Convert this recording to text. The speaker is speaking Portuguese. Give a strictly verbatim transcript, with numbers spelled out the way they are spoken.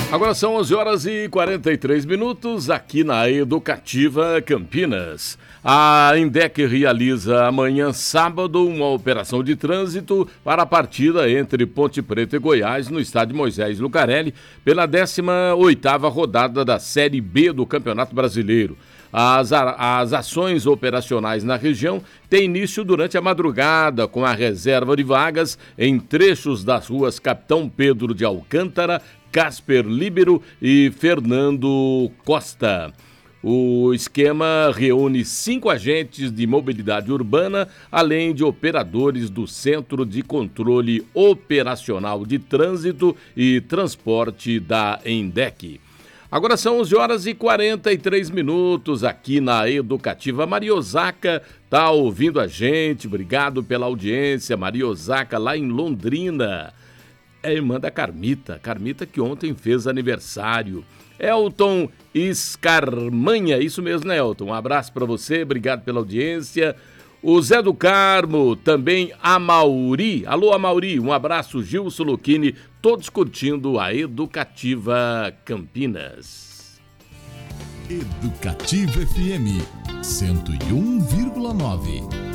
Agora são onze horas e quarenta e três minutos aqui na Educativa Campinas. A INDEC realiza amanhã, sábado, uma operação de trânsito para a partida entre Ponte Preta e Goiás no estádio Moisés Lucarelli pela décima oitava rodada da Série B do Campeonato Brasileiro. As, as ações operacionais na região têm início durante a madrugada, com a reserva de vagas em trechos das ruas Capitão Pedro de Alcântara, Casper Líbero e Fernando Costa. O esquema reúne cinco agentes de mobilidade urbana, além de operadores do Centro de Controle Operacional de Trânsito e Transporte da INDEC. Agora são onze horas e quarenta e três minutos aqui na Educativa. Maria Osaka está ouvindo a gente, obrigado pela audiência. Maria Osaka lá em Londrina. É irmã da Carmita, Carmita que ontem fez aniversário. Elton Escarmanha, isso mesmo, né, Elton? Um abraço para você, obrigado pela audiência. O Zé do Carmo, também a Mauri. Alô, a Mauri, um abraço, Gilson Lucchini, todos curtindo a Educativa Campinas. Educativa F M cento e um vírgula nove.